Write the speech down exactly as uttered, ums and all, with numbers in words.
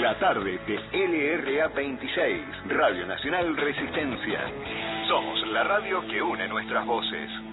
La tarde de L R A veintiséis, Radio Nacional Resistencia. Somos la radio que une nuestras voces.